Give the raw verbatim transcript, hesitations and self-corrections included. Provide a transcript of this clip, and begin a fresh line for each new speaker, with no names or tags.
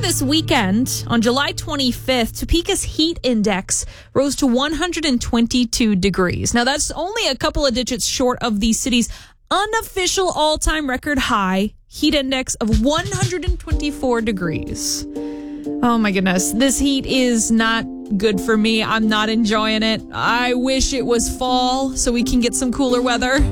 this weekend, on July twenty-fifth, Topeka's heat index rose to one hundred twenty-two degrees. Now, that's only a couple of digits short of the city's unofficial all-time record high heat index of one hundred twenty-four degrees. Oh my goodness, this heat is not good for me. I'm not enjoying it. I wish it was fall so we can get some cooler weather.